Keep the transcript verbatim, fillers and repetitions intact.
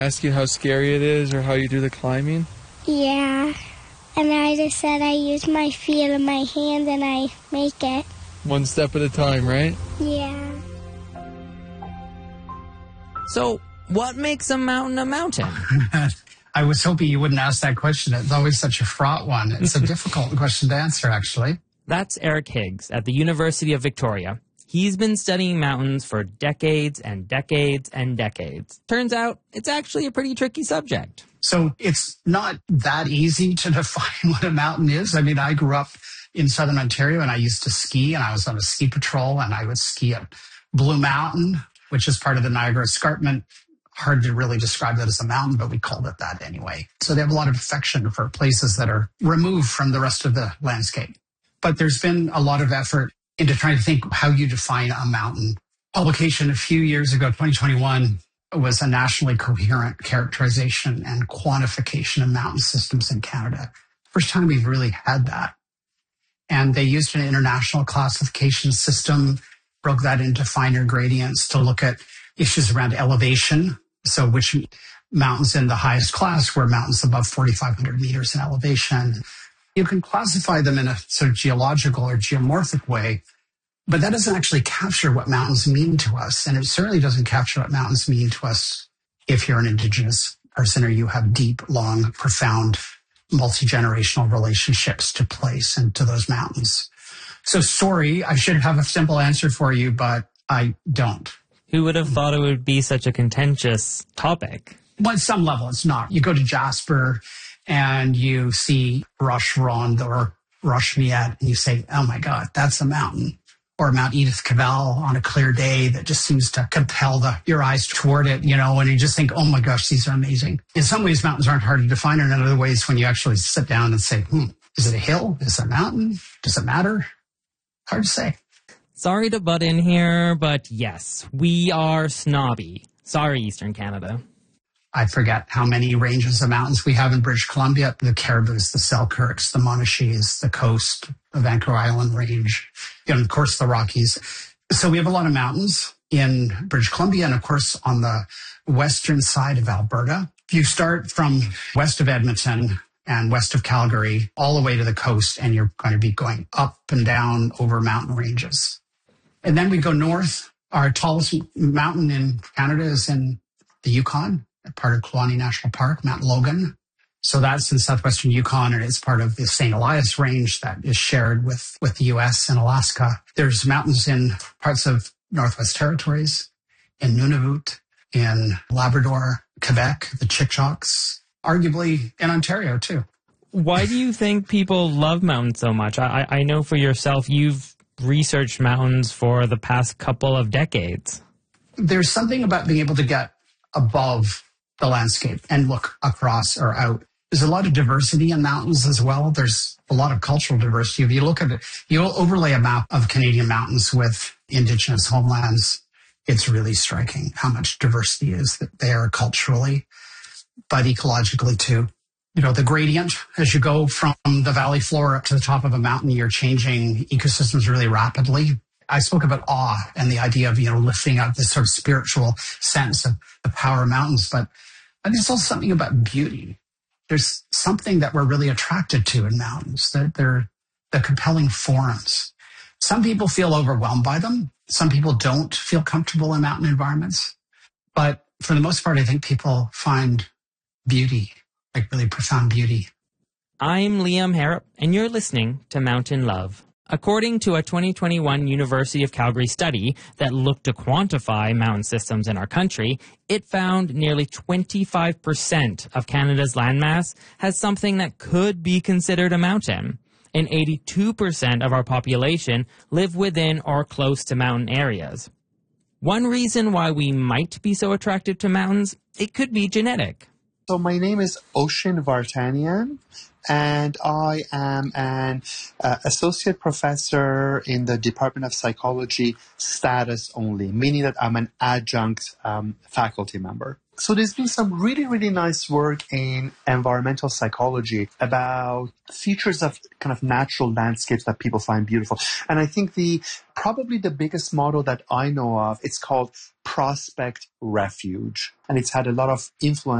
Ask you how scary it is or how you do the climbing? Yeah. And I just said I use my feet and my hand and I make it. One step at a time, right? Yeah. So, what makes a mountain a mountain? I was hoping you wouldn't ask that question. It's always such a fraught one. It's a difficult question to answer, actually. That's Eric Higgs at the University of Victoria. He's been studying mountains for decades and decades and decades. Turns out, it's actually a pretty tricky subject. So it's not that easy to define what a mountain is. I mean, I grew up in southern Ontario and I used to ski and I was on a ski patrol and I would ski at Blue Mountain, which is part of the Niagara Escarpment. Hard to really describe that as a mountain, but we called it that anyway. So they have a lot of affection for places that are removed from the rest of the landscape. But there's been a lot of effort into trying to think how you define a mountain. Publication a few years ago, twenty twenty-one, was a nationally coherent characterization and quantification of mountain systems in Canada. First time we've really had that. And they used an international classification system, broke that into finer gradients to look at issues around elevation. So which mountains in the highest class were mountains above forty-five hundred meters in elevation. You can classify them in a sort of geological or geomorphic way, but that doesn't actually capture what mountains mean to us. And it certainly doesn't capture what mountains mean to us if you're an Indigenous person or you have deep, long, profound, multi-generational relationships to place and to those mountains. So sorry, I should have a simple answer for you, but I don't. Who would have thought it would be such a contentious topic? Well, at some level, it's not. You go to Jasper and you see Roche Ronde or Roche Miette, and you say, oh my God, that's a mountain. Or Mount Edith Cavell on a clear day that just seems to compel the, your eyes toward it, you know, and you just think, oh my gosh, these are amazing. In some ways, mountains aren't hard to define, and in other ways, when you actually sit down and say, hmm, is it a hill? Is it a mountain? Does it matter? Hard to say. Sorry to butt in here, but yes, we are snobby. Sorry, Eastern Canada. I forget how many ranges of mountains we have in British Columbia. The Caribous, the Selkirks, the Monachees, the coast, the Vancouver Island Range, and of course the Rockies. So we have a lot of mountains in British Columbia and of course on the western side of Alberta. If you start from west of Edmonton and west of Calgary all the way to the coast, and you're going to be going up and down over mountain ranges. And then we go north. Our tallest mountain in Canada is in the Yukon, part of Kluane National Park, Mount Logan. So that's in southwestern Yukon, and it's part of the Saint Elias Range that is shared with, with the U S and Alaska. There's mountains in parts of Northwest Territories, in Nunavut, in Labrador, Quebec, the Chickchocks, arguably in Ontario too. Why do you think people love mountains so much? I, I know for yourself, you've researched mountains for the past couple of decades. There's something about being able to get above the landscape and look across or out. There's a lot of diversity in mountains as well. There's a lot of cultural diversity. If you look at it, you overlay a map of Canadian mountains with Indigenous homelands, it's really striking how much diversity is there culturally, but ecologically too. You know, the gradient, as you go from the valley floor up to the top of a mountain, you're changing ecosystems really rapidly. I spoke about awe and the idea of, you know, lifting up this sort of spiritual sense of the power of mountains. But I think there's also something about beauty. There's something that we're really attracted to in mountains. They're, they're the compelling forms. Some people feel overwhelmed by them. Some people don't feel comfortable in mountain environments. But for the most part, I think people find beauty, like really profound beauty. I'm Liam Harrop, and you're listening to Mountain Love. According to a twenty twenty-one University of Calgary study that looked to quantify mountain systems in our country, it found nearly twenty-five percent of Canada's landmass has something that could be considered a mountain, and eighty-two percent of our population live within or close to mountain areas. One reason why we might be so attracted to mountains, it could be genetic. So my name is Oshin Vartanian, and I am an uh, associate professor in the Department of Psychology, status only, meaning that I'm an adjunct um, faculty member. So there's been some really, really nice work in environmental psychology about features of kind of natural landscapes that people find beautiful. And I think the probably the biggest model that I know of, it's called Prospect Refuge. And it's had a lot of influence